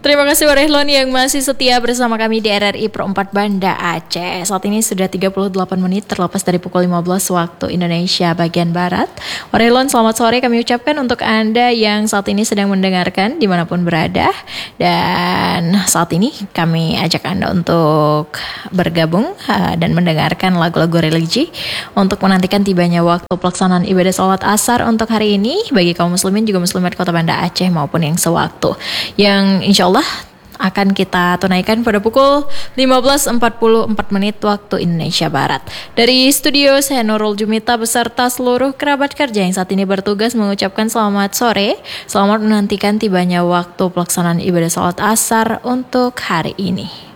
Terima kasih Warehlon yang masih setia bersama kami di RRI Pro 4 Banda Aceh. Saat ini sudah 38 menit terlepas dari pukul 15 waktu Indonesia bagian Barat. Warehlon, selamat sore kami ucapkan untuk Anda yang saat ini sedang mendengarkan dimanapun berada. Dan saat ini kami ajak Anda untuk bergabung dan mendengarkan lagu-lagu religi untuk menantikan tibanya waktu pelaksanaan ibadah sholat asar untuk hari ini bagi kaum muslimin juga muslimat kota Banda Aceh maupun yang sewaktu, yang insya Allah akan kita tunaikan pada pukul 15.44 menit waktu Indonesia Barat. Dari studio saya Nurul Jumita beserta seluruh kerabat kerja yang saat ini bertugas mengucapkan selamat sore. Selamat menantikan tibanya waktu pelaksanaan ibadah sholat asar untuk hari ini.